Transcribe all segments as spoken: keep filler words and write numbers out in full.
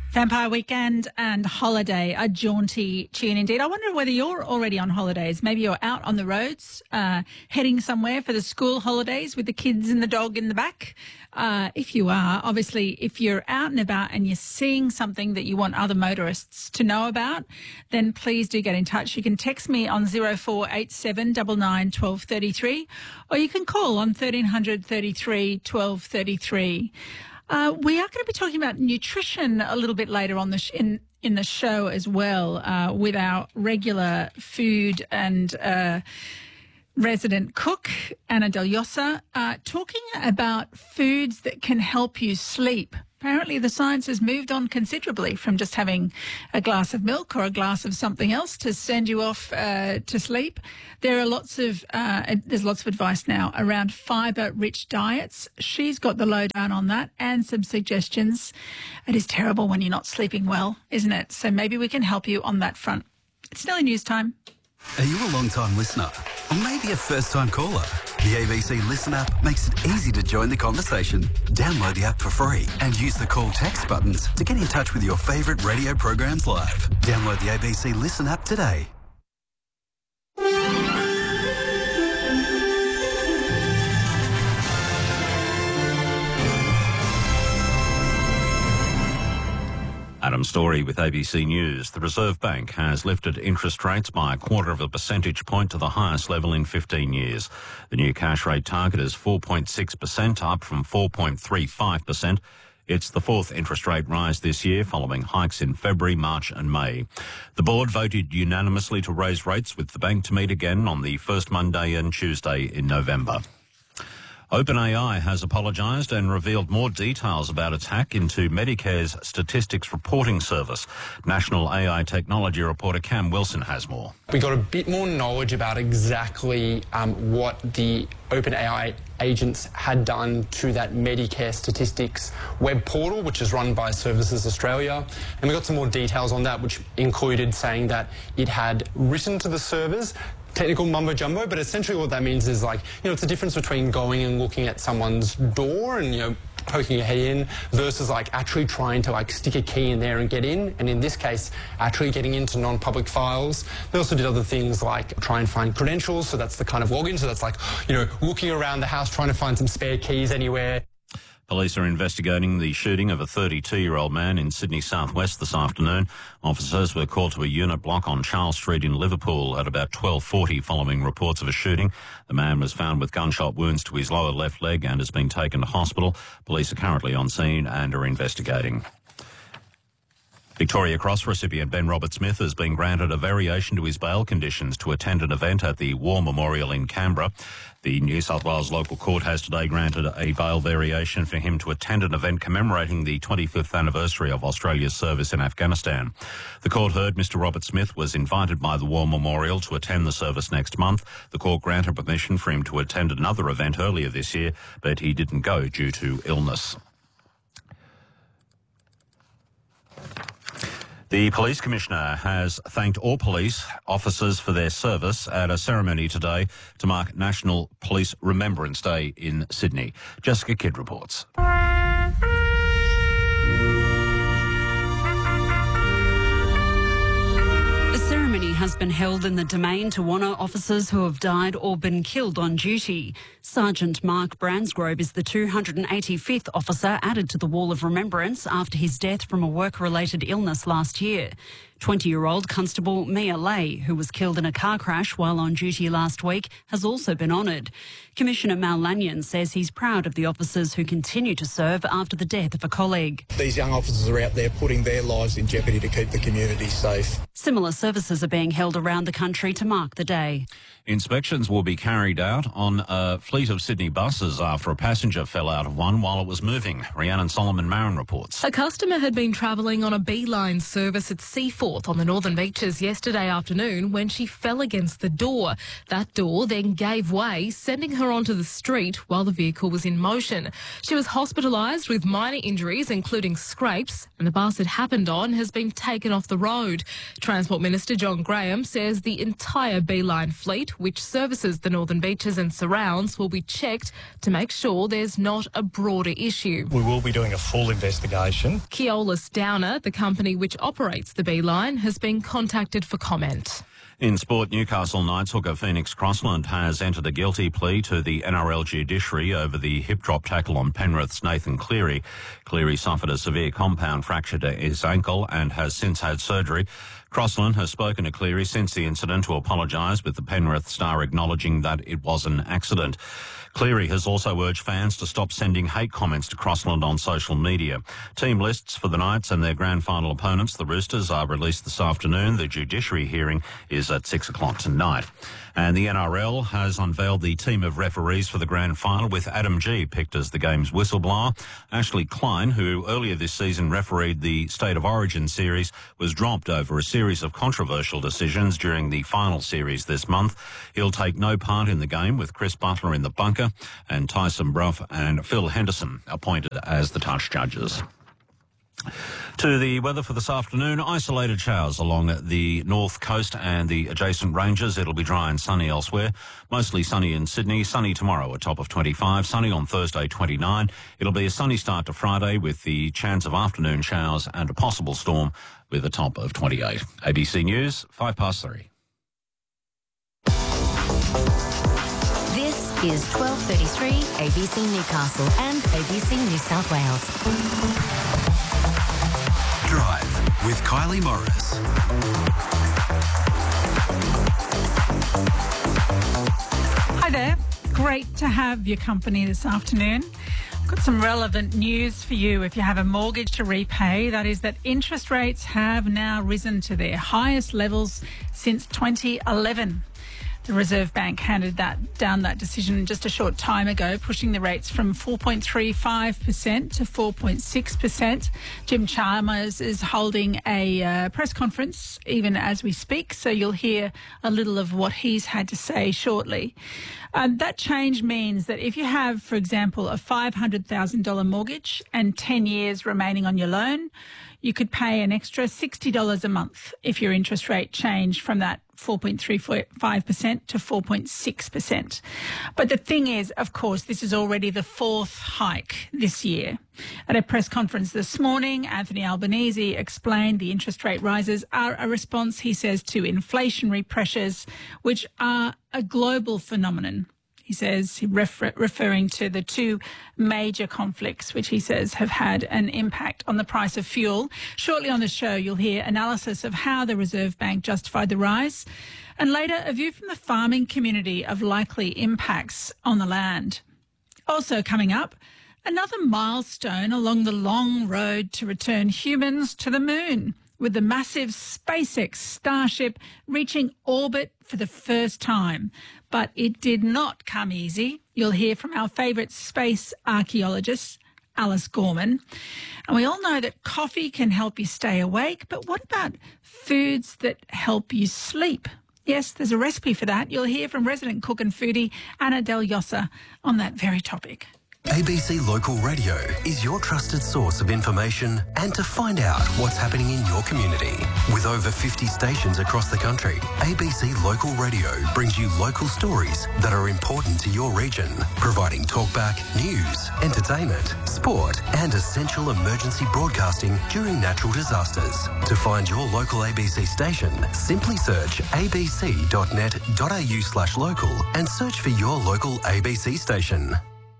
Vampire Weekend and holiday, a jaunty tune indeed. I wonder whether you're already on holidays. Maybe you're out on the roads, uh, heading somewhere for the school holidays with the kids and the dog in the back. Uh, if you are, obviously, if you're out and about and you're seeing something that you want other motorists to know about, then please do get in touch. You can text me on zero four eight seven nine nine one two three three, or you can call on thirteen hundred thirty-three twelve thirty-three. Uh, we are going to be talking about nutrition a little bit later on the sh- in in the show as well, uh, with our regular food and uh, resident cook, Anna Deliosa, uh, talking about foods that can help you sleep. Apparently the science has moved on considerably from just having a glass of milk or a glass of something else to send you off uh, to sleep. There are lots of, uh, there's lots of advice now around fibre-rich diets. She's got the lowdown on that and some suggestions. It is terrible when you're not sleeping well, isn't it? So maybe we can help you on that front. It's nearly news time. Are you a long-time listener? Or maybe a first-time caller? The A B C Listen app makes it easy to join the conversation. Download the app for free and use the call text buttons to get in touch with your favourite radio programs live. Download the A B C Listen app today. Adam Story with A B C News. The Reserve Bank has lifted interest rates by a quarter of a percentage point to the highest level in fifteen years. The new cash rate target is four point six percent, up from four point three five percent. It's the fourth interest rate rise this year, following hikes in February, March and May. The board voted unanimously to raise rates, with the bank to meet again on the first Monday and Tuesday in November. OpenAI has apologised and revealed more details about its hack into Medicare's statistics reporting service. National A I technology reporter Cam Wilson has more. We got a bit more knowledge about exactly um, what the OpenAI agents had done to that Medicare statistics web portal, which is run by Services Australia. And we got some more details on that, which included saying that it had written to the servers technical mumbo jumbo, but essentially what that means is, like, you know, it's the difference between going and looking at someone's door and, you know, poking your head in versus like actually trying to like stick a key in there and get in, and in this case actually getting into non-public files. They also did other things like try and find credentials, so that's the kind of login, so that's like, you know, looking around the house trying to find some spare keys anywhere. Police are investigating the shooting of a thirty-two-year-old man in Sydney southwest this afternoon. Officers were called to a unit block on Charles Street in Liverpool at about twelve forty following reports of a shooting. The man was found with gunshot wounds to his lower left leg and has been taken to hospital. Police are currently on scene and are investigating. Victoria Cross recipient Ben Robert-Smith has been granted a variation to his bail conditions to attend an event at the War Memorial in Canberra. The New South Wales local court has today granted a bail variation for him to attend an event commemorating the twenty-fifth anniversary of Australia's service in Afghanistan. The court heard Mister Robert-Smith was invited by the War Memorial to attend the service next month. The court granted permission for him to attend another event earlier this year, but he didn't go due to illness. The Police Commissioner has thanked all police officers for their service at a ceremony today to mark National Police Remembrance Day in Sydney. Jessica Kidd reports. A ceremony has been held in the Domain to honour officers who have died or been killed on duty. Sergeant Mark Bransgrove is the two hundred eighty-fifth officer added to the Wall of Remembrance after his death from a work-related illness last year. twenty-year-old Constable Mia Lay, who was killed in a car crash while on duty last week, has also been honoured. Commissioner Mal Lanyon says he's proud of the officers who continue to serve after the death of a colleague. These young officers are out there putting their lives in jeopardy to keep the community safe. Similar services are being held around the country to mark the day. Inspections will be carried out on a fleet of Sydney buses after a passenger fell out of one while it was moving. Rhiannon Solomon-Marin reports. A customer had been travelling on a Beeline service at Seaforth on the Northern Beaches yesterday afternoon when she fell against the door. That door then gave way, sending her onto the street while the vehicle was in motion. She was hospitalised with minor injuries, including scrapes, and the bus it happened on has been taken off the road. Transport Minister John Graham says the entire Beeline fleet which services the Northern Beaches and surrounds, will be checked to make sure there's not a broader issue. We will be doing a full investigation. Keolis Downer, the company which operates the Beeline, has been contacted for comment. In sport, Newcastle Knights hooker Phoenix Crossland has entered a guilty plea to the N R L judiciary over the hip drop tackle on Penrith's Nathan Cleary. Cleary suffered a severe compound fracture to his ankle and has since had surgery. Crossland has spoken to Cleary since the incident to apologise, with the Penrith star acknowledging that it was an accident. Cleary has also urged fans to stop sending hate comments to Crossland on social media. Team lists for the Knights and their grand final opponents, the Roosters, are released this afternoon. The judiciary hearing is at six o'clock tonight. And the N R L has unveiled the team of referees for the grand final, with Adam G picked as the game's whistleblower. Ashley Klein, who earlier this season refereed the State of Origin series, was dropped over a series of controversial decisions during the final series this month. He'll take no part in the game, with Chris Butler in the bunker and Tyson Brough and Phil Henderson appointed as the touch judges. To the weather for this afternoon, isolated showers along the north coast and the adjacent ranges. It'll be dry and sunny elsewhere. Mostly sunny in Sydney. Sunny tomorrow, a top of twenty-five. Sunny on Thursday, twenty-nine. It'll be a sunny start to Friday with the chance of afternoon showers and a possible storm with a top of twenty-eight. A B C News, five past three. This is twelve thirty-three A B C Newcastle and A B C New South Wales. Drive with Kylie Morris. Hi there. Great to have your company this afternoon. I've got some relevant news for you if you have a mortgage to repay. That is that interest rates have now risen to their highest levels since twenty eleven. The Reserve Bank handed that down that decision just a short time ago, pushing the rates from four point three five percent to four point six percent. Jim Chalmers is holding a uh, press conference even as we speak, so you'll hear a little of what he's had to say shortly. Um, that change means that if you have, for example, a five hundred thousand dollars mortgage and ten years remaining on your loan, you could pay an extra sixty dollars a month if your interest rate changed from that four point three five percent to four point six percent. But the thing is, of course, this is already the fourth hike this year. At a press conference this morning, Anthony Albanese explained the interest rate rises are a response, he says, to inflationary pressures, which are a global phenomenon. He says, refer- referring to the two major conflicts, which he says have had an impact on the price of fuel. Shortly on the show, you'll hear analysis of how the Reserve Bank justified the rise. And later, a view from the farming community of likely impacts on the land. Also coming up, another milestone along the long road to return humans to the moon, with the massive SpaceX Starship reaching orbit for the first time. But it did not come easy. You'll hear from our favourite space archaeologist, Alice Gorman. And we all know that coffee can help you stay awake, but what about foods that help you sleep? Yes, there's a recipe for that. You'll hear from resident cook and foodie Anna Del Yosa on that very topic. A B C Local Radio is your trusted source of information and to find out what's happening in your community. With over fifty stations across the country, A B C Local Radio brings you local stories that are important to your region, providing talkback, news, entertainment, sport and essential emergency broadcasting during natural disasters. To find your local A B C station, simply search abc dot net dot a u slash local and search for your local A B C station.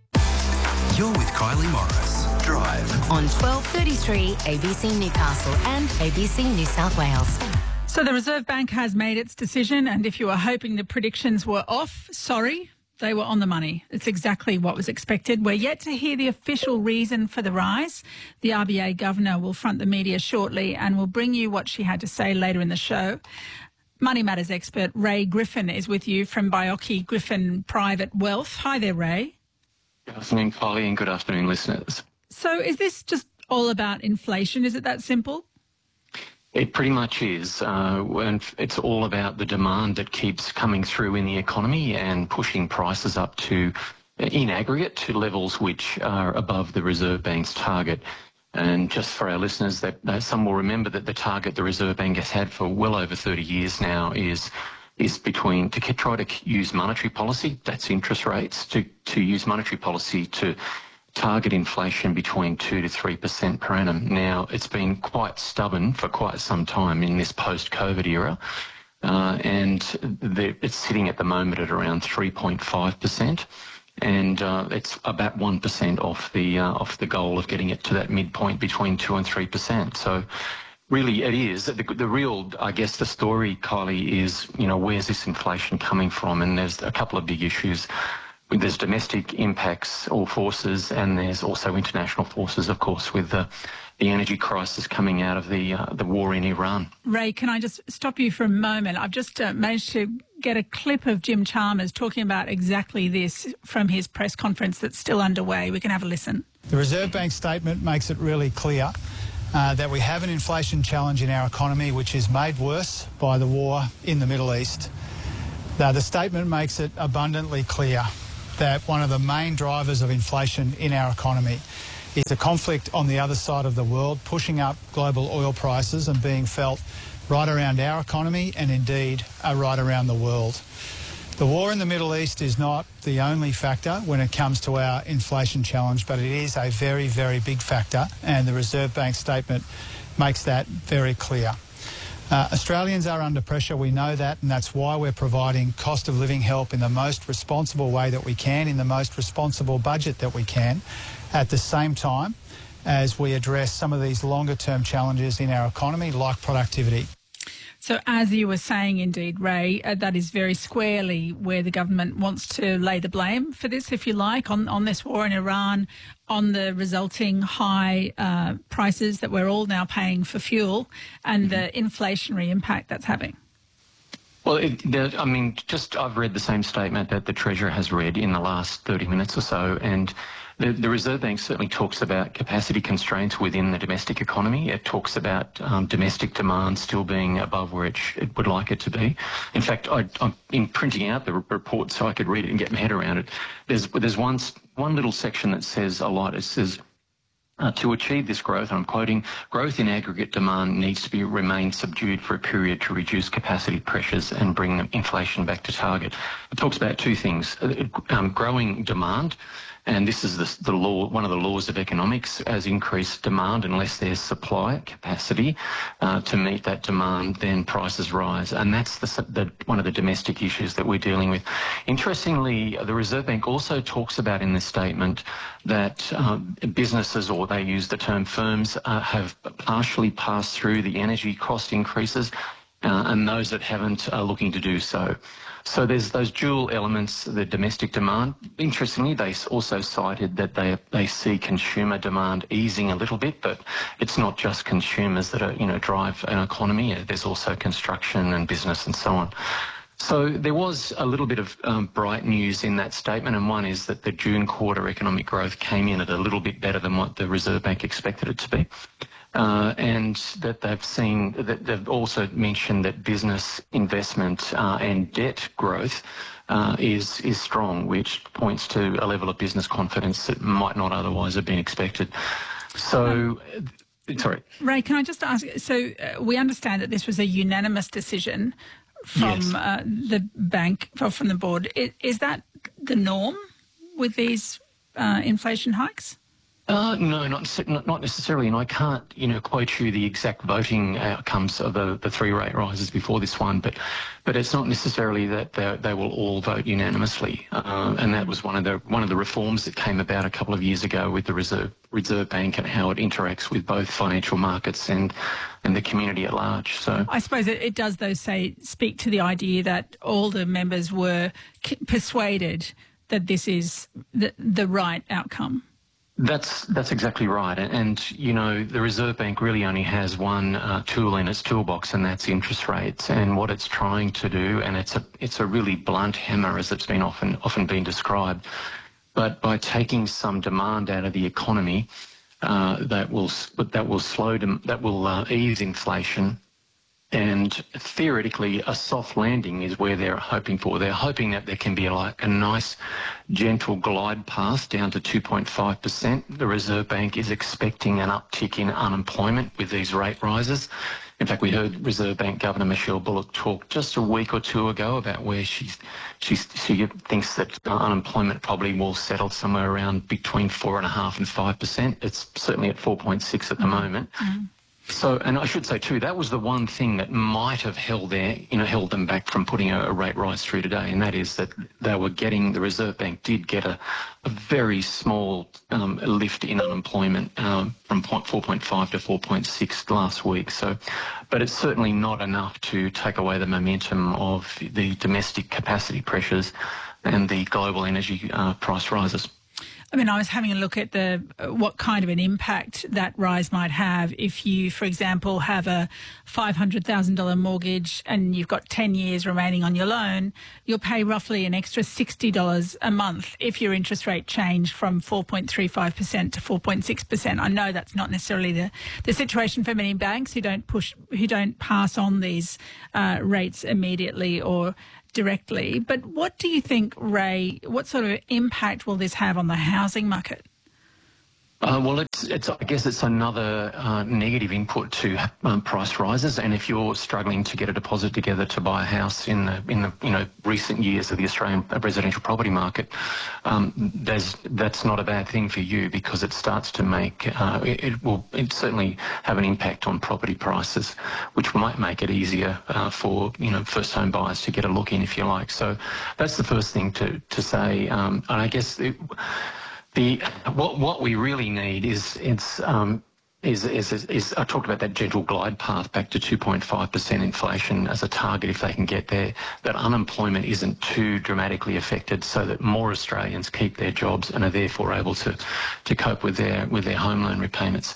You're with Kylie Morris. Drive on twelve thirty-three A B C Newcastle and A B C New South Wales. So the Reserve Bank has made its decision, and if you were hoping the predictions were off, sorry, they were on the money. It's exactly what was expected. We're yet to hear the official reason for the rise. The R B A governor will front the media shortly and will bring you what she had to say later in the show. Money Matters expert Ray Griffin is with you from Baiocchi Griffin Private Wealth. Hi there, Ray. Good afternoon, Kylie, and good afternoon, listeners. So is this just all about inflation? Is it that simple? It pretty much is. Uh, and it's all about the demand that keeps coming through in the economy and pushing prices up to, in aggregate, to levels which are above the Reserve Bank's target. And just for our listeners, that uh, some will remember that the target the Reserve Bank has had for well over thirty years now is is between to try to use monetary policy, that's interest rates, to, to use monetary policy to target inflation between two to three percent per annum. Now, it's been quite stubborn for quite some time in this post-COVID era, uh, and it's sitting at the moment at around three point five percent. And uh, it's about one percent off the uh, off the goal of getting it to that midpoint between two and three percent. So really it is. The, the real, I guess, the story, Kylie, is, you know, where's this inflation coming from? And there's a couple of big issues. There's domestic impacts or forces, and there's also international forces, of course, with the, the energy crisis coming out of the uh, the war in Iran. Ray, can I just stop you for a moment? I've just uh, managed to get a clip of Jim Chalmers talking about exactly this from his press conference that's still underway. We can have a listen. The Reserve Bank statement makes it really clear uh, that we have an inflation challenge in our economy, which is made worse by the war in the Middle East. Now, the statement makes it abundantly clear that one of the main drivers of inflation in our economy is the conflict on the other side of the world, pushing up global oil prices and being felt right around our economy and indeed uh, right around the world. The war in the Middle East is not the only factor when it comes to our inflation challenge, but it is a very, very big factor, and the Reserve Bank statement makes that very clear. Uh, Australians are under pressure, we know that, and that's why we're providing cost of living help in the most responsible way that we can, in the most responsible budget that we can, at the same time as we address some of these longer-term challenges in our economy, like productivity. So as you were saying, indeed, Ray, uh, that is very squarely where the government wants to lay the blame for this, if you like, on, on this war in Iran, on the resulting high uh, prices that we're all now paying for fuel and the inflationary impact that's having. Well, it, the, I mean, just I've read the same statement that the Treasurer has read in the last thirty minutes or so, and the, the Reserve Bank certainly talks about capacity constraints within the domestic economy. It talks about um, domestic demand still being above where it, sh- it would like it to be. In fact, I, I'm in printing out the report so I could read it and get my head around it. There's there's one one little section that says a lot. It says, Uh, to achieve this growth, I'm quoting, growth in aggregate demand needs to be remain subdued for a period to reduce capacity pressures and bring inflation back to target. It talks about two things, uh, um, growing demand, and this is the, the law, one of the laws of economics, as increased demand, unless there's supply capacity uh, to meet that demand, then prices rise. And that's the, the, one of the domestic issues that we're dealing with. Interestingly, the Reserve Bank also talks about in this statement that um, businesses, or they use the term firms, uh, have partially passed through the energy cost increases, uh, and those that haven't are looking to do so. So there's those dual elements, the domestic demand. Interestingly, they also cited that they they see consumer demand easing a little bit, but it's not just consumers that are, you know, drive an economy. There's also construction and business and so on. So there was a little bit of um, bright news in that statement, and one is that the June quarter economic growth came in at a little bit better than what the Reserve Bank expected it to be. Uh, and that they've seen, that they've also mentioned that business investment uh, and debt growth uh, is is strong, which points to a level of business confidence that might not otherwise have been expected. So, um, sorry. Ray, can I just ask, so uh, we understand that this was a unanimous decision from yes. uh, the bank, from the board. Is, is that the norm with these uh, inflation hikes? Uh, no, not not necessarily, and I can't, you know, quote you the exact voting outcomes of the, the three rate rises before this one, but but it's not necessarily that they, they will all vote unanimously, uh, and that was one of the one of the reforms that came about a couple of years ago with the Reserve Reserve Bank and how it interacts with both financial markets and and the community at large. So I suppose it, it does, though, say speak to the idea that all the members were persuaded that this is the the right outcome. That's that's exactly right, and, and you know the Reserve Bank really only has one uh, tool in its toolbox, and that's interest rates. And what it's trying to do, and it's a it's a really blunt hammer, as it's been often often been described. But by taking some demand out of the economy, uh, that will that will slow dem- that will uh, ease inflation. And theoretically, a soft landing is where they're hoping for. They're hoping that there can be like a nice, gentle glide path down to two point five percent. The Reserve Bank is expecting an uptick in unemployment with these rate rises. In fact, we heard Reserve Bank Governor Michelle Bullock talk just a week or two ago about where she's, she's, she thinks that unemployment probably will settle somewhere around between four and a half and five percent. It's certainly at four point six at the mm-hmm. moment. Mm-hmm. So, and I should say too, that was the one thing that might have held their, you know, held them back from putting a, a rate rise through today, and that is that they were getting, the Reserve Bank did get a, a very small um, lift in unemployment um, from four point five to four point six last week. So, but it's certainly not enough to take away the momentum of the domestic capacity pressures and the global energy uh, price rises. I mean, I was having a look at the what kind of an impact that rise might have if you, for example, have a five hundred thousand dollars mortgage and you've got ten years remaining on your loan. You'll pay roughly an extra sixty dollars a month if your interest rate changed from four point three five percent to four point six percent. I know that's not necessarily the, the situation for many banks who don't push, who don't pass on these uh, rates immediately or directly. But what do you think, Ray, what sort of impact will this have on the housing market? Uh, well, it's, it's, I guess it's another uh, negative input to um, price rises. And if you're struggling to get a deposit together to buy a house in the, in the you know, recent years of the Australian residential property market, um, there's, that's not a bad thing for you, because it starts to make, uh, it, it will it certainly have an impact on property prices, which might make it easier uh, for, you know, first home buyers to get a look in, if you like. So that's the first thing to, to say. Um, and I guess it, The, what, what we really need is, it's, um, is, is, is, is, I talked about that gentle glide path back to two point five percent inflation as a target if they can get there, that unemployment isn't too dramatically affected so that more Australians keep their jobs and are therefore able to, to cope with their, with their home loan repayments.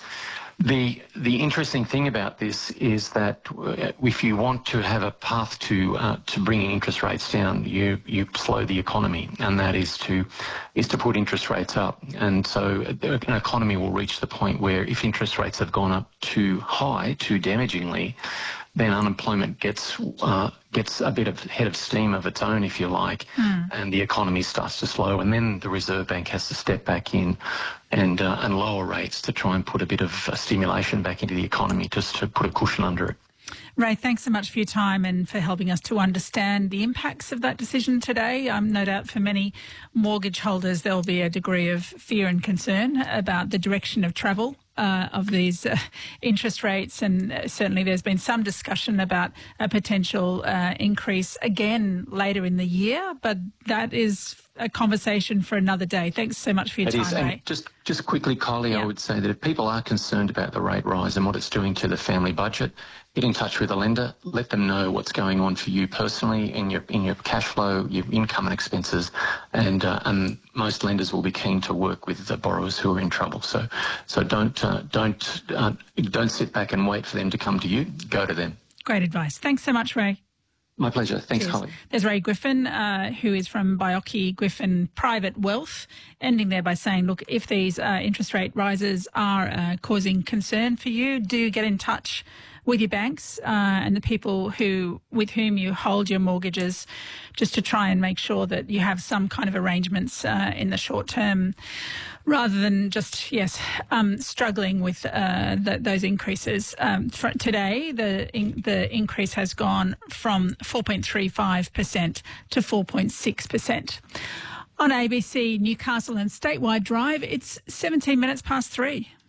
The the interesting thing about this is that if you want to have a path to uh, to bringing interest rates down, you you slow the economy, and that is to is to put interest rates up. And so an economy will reach the point where if interest rates have gone up too high, too damagingly, then unemployment gets uh, gets a bit of head of steam of its own, if you like, mm. and the economy starts to slow, and then the Reserve Bank has to step back in and uh, and lower rates to try and put a bit of uh, stimulation back into the economy, just to put a cushion under it. Ray, thanks so much for your time and for helping us to understand the impacts of that decision today. Um, no doubt for many mortgage holders there'll be a degree of fear and concern about the direction of travel Uh, of these uh, interest rates, and uh, certainly there's been some discussion about a potential uh, increase again later in the year, but that is a conversation for another day. Thanks so much for your it time, is, Ray. and just, just quickly, Kylie, yeah. I would say that if people are concerned about the rate rise and what it's doing to the family budget, get in touch with a lender, let them know what's going on for you personally in your in your cash flow, your income and expenses, and uh, and most lenders will be keen to work with the borrowers who are in trouble. So so don't uh, don't uh, don't sit back and wait for them to come to you. Go to them. Great advice. Thanks so much, Ray. My pleasure. Thanks, Cheers. Holly. There's Ray Griffin, uh, who is from Baiocchi Griffin Private Wealth, ending there by saying, look, if these uh, interest rate rises are uh, causing concern for you, do get in touch with your banks uh, and the people who with whom you hold your mortgages, just to try and make sure that you have some kind of arrangements uh, in the short term, rather than just, yes, um, struggling with uh, the, those increases. Um, for today, the in, the increase has gone from four point three five percent to four point six percent. On A B C Newcastle and Statewide Drive, it's seventeen minutes past three.